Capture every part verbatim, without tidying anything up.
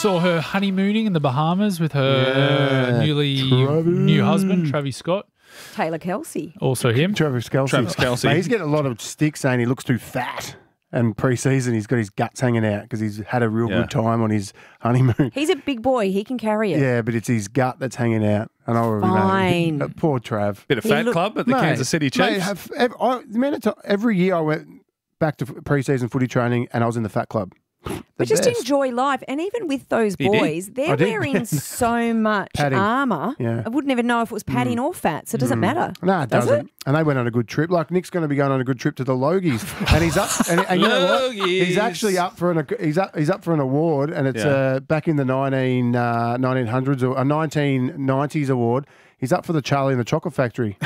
saw her honeymooning in the Bahamas with her Yeah, newly Travis. new husband, Travis Scott. Taylor Kelsey. Also him. Travis Kelce. Travis Kelce. Mate, he's getting a lot of stick saying he looks too fat. And pre-season, he's got his guts hanging out because he's had a real Yeah. good time on his honeymoon. He's a big boy. He can carry it. Yeah, but it's his gut that's hanging out. And I already Fine. know. Poor Trav. Bit of He fat look- club at the Mate, Kansas City Chiefs. Mate, have, ev I, the amount of time, every year I went back to pre-season footy training and I was in the fat club. The But just best. enjoy life. And even with those He did. boys, I they're did. wearing so much Padding. armour. Yeah. I wouldn't even know if it was padding or fat, so it doesn't matter. No, it Does doesn't. it? And they went on a good trip. Like Nick's going to be going on a good trip to the Logies, and he's up. And, and you know what? He's Logies. actually up for an he's up he's up for an award, and it's Yeah. uh, back in the nineteen uh, nineteen hundreds or a nineteen nineties award. He's up for the Charlie and the Chocolate Factory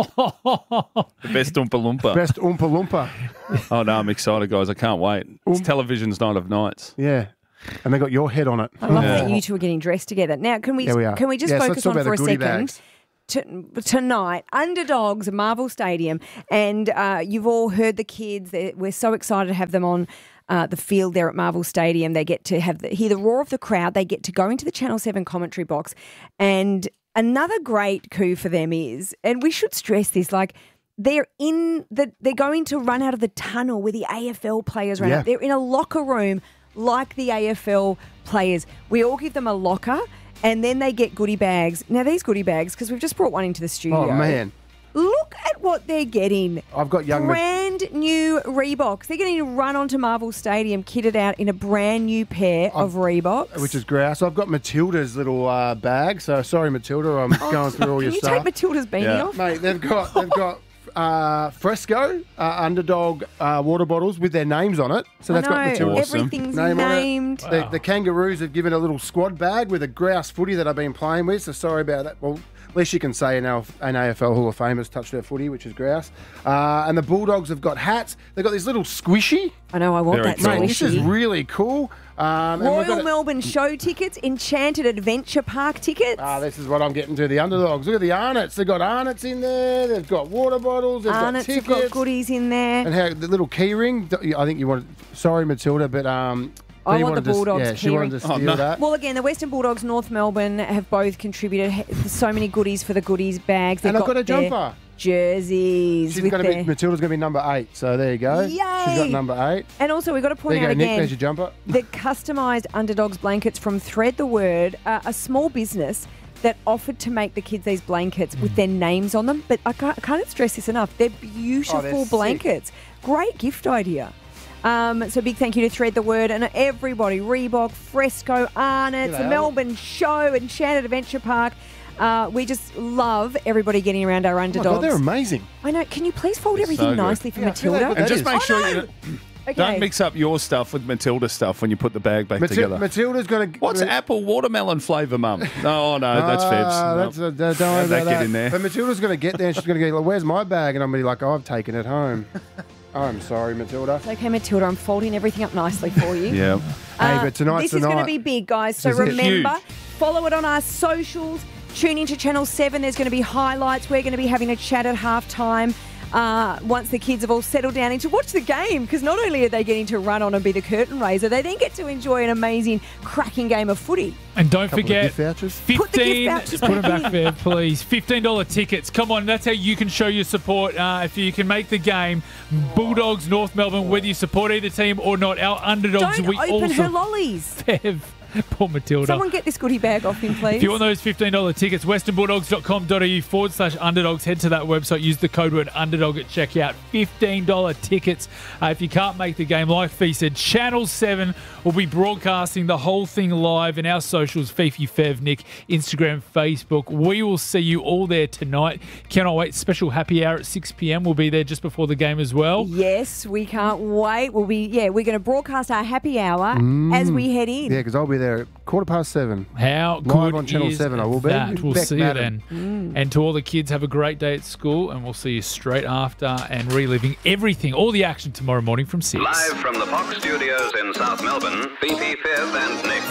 The best Oompa Loompa. best Oompa Loompa. Oh, no, I'm excited, guys. I can't wait. It's television's night of nights. Yeah, and they got your head on it. I love Yeah. that you two are getting dressed together. Now, can we, Yeah, we are. can we just Yes, let's focus talk on about for a the goodie second? bags. To, tonight, Underdogs, Marvel Stadium, and uh, you've all heard the kids. They- We're so excited to have them on uh, the field there at Marvel Stadium. They get to have the, hear the roar of the crowd. They get to go into the Channel seven commentary box. And another great coup for them is, and we should stress this, like they're in the, they're going to run out of the tunnel where the A F L players run Yeah. out. They're in a locker room like the A F L players. We all give them a locker. And then they get goodie bags. Now, these goodie bags, because we've just brought one into the studio. Oh man, Look at what they're getting. I've got young. Brand new Reeboks. They're getting to run onto Marvel Stadium kitted out in a brand new pair of Reeboks. Which is grouse. I've got Matilda's little uh, bag. So sorry, Matilda, I'm going through all Can your you stuff. take Matilda's beanie Yeah. off? Mate, they've got they've got uh, Fresco uh, Underdog uh, water bottles with their names on it. So that's I got know, Matilda. Awesome. everything's Name on it. named. The, the Kangaroos have given a little squad bag with a grouse footy that I've been playing with. So sorry about that. Well, at least you can say an, L- an A F L Hall of Famers touched their footy, which is grouse. Uh, and the Bulldogs have got hats. They've got this little squishy. I know, I want Very that cool. Mate, this is squishy. really cool. Um, and we've Royal got a- Melbourne show tickets, Enchanted Adventure Park tickets. Ah, this is what I'm getting to. The Underdogs. Look at the Arnott's. They've got Arnott's in there. They've got water bottles. They've Arnott's got have tickets. got goodies in there. And how the little key ring. I think you wanted. Sorry, Matilda, but um, I Dee want the wanted to- Bulldogs Yeah, she key wanted ring. to steal Oh, no. that. Well, again, the Western Bulldogs, North Melbourne have both contributed he- so many goodies for the goodies bags. They've And I've got a their jumper. jerseys. She's with going to be their- Matilda's going to be number eight. So there you go. She's got Yay! number eight. And also, we've got to There point you out go, Nick. again There's your jumper. the customised Underdogs blankets from Thread the Word, uh, a small business that offered to make the kids these blankets with their names on them. But I can't, I can't stress this enough. They're beautiful Oh, they're sick. blankets. Great gift idea. Um, so big thank you to Thread the Word and everybody, Reebok, Fresco, Arnott's, Here the they are. Melbourne Show, Enchanted Adventure Park. Uh, we just love everybody getting around our Oh my underdogs. God, they're amazing. I know. Can you please fold It's everything so good. nicely for Yeah, I feel Matilda? like And That just is- make Oh, sure no! you don't, Okay. don't mix up your stuff with Matilda's stuff when you put the bag back Matil- together. Matilda's going to. What's apple watermelon flavour, Mum? No, no, that's Febs. Ah, No. that's a, don't worry How'd that about get that. in there? But Matilda's going to get there and she's going to go, where's my bag? And I'm going to be like, oh, I've taken it home. I'm sorry, Matilda. It's okay, Matilda. I'm folding everything up nicely for you. Yeah. Hey, but tonight's this the is going to night. be big, guys. So This is remember, huge. follow it on our socials. Tune into Channel seven. There's going to be highlights. We're going to be having a chat at halftime. Uh, once the kids have all settled down and to watch the game, because not only are they getting to run on and be the curtain raiser, they then get to enjoy an amazing, cracking game of footy. And don't Couple of forget, gift vouchers. Put the gift fifteen. vouchers Put them back back in. there, please. Fifteen dollar tickets. Come on, that's how you can show your support. Uh, if you can make the game, Bulldogs, North Melbourne. Whether you support either team or not, our underdogs. Don't we open also her lollies. have. Poor Matilda. Someone get this goodie bag off him, please. If you want those fifteen dollar tickets, western bulldogs dot com dot a u forward slash underdogs. Head to that website. Use the code word underdog at checkout. fifteen dollar tickets. Uh, if you can't make the game, like Fee said, Channel seven will be broadcasting the whole thing live in our socials, Fifi, Fev, Nick, Instagram, Facebook. We will see you all there tonight. Cannot wait. Special happy hour at six p.m. We'll be there just before the game as well. Yes, we can't wait. We'll be yeah, we're going to broadcast our happy hour as we head in. Yeah, because I'll be there at quarter past seven. How Live good on Channel is seven, I will be. that? We'll Beck see you Madden. then. And to all the kids, have a great day at school, and we'll see you straight after and reliving everything, all the action tomorrow morning from six. Live from the Fox Studios in South Melbourne, Fifi, Fev and Nick.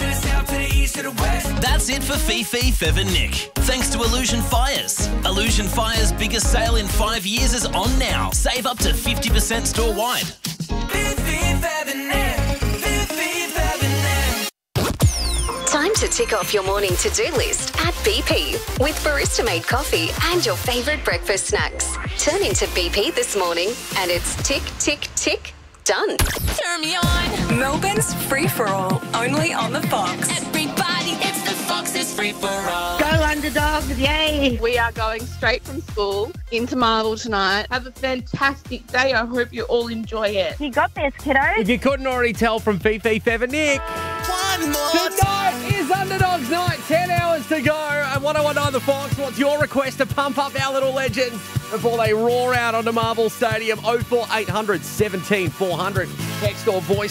That's it for Fifi, Fev and Nick. Thanks to Illusion Fires. Illusion Fires' biggest sale in five years is on now. Save up to fifty percent store-wide. to tick off your morning to-do list at B P with barista-made coffee and your favourite breakfast snacks. Turn into B P this morning and it's tick, tick, tick, done. Turn me on. Melbourne's free-for-all, only on the Fox. Everybody, it's the Fox's free-for-all. Go Underdogs, yay! We are going straight from school into Marvel tonight. Have a fantastic day. I hope you all enjoy it. You got this, kiddos. If you couldn't already tell from Fifi, Fev and Nick. One more Tonight is Underdogs Night, ten hours to go. And one oh one nine The Fox, what's your request to pump up our little legends before they roar out onto Marvel Stadium? oh four eight hundred seventeen four hundred. Text or voice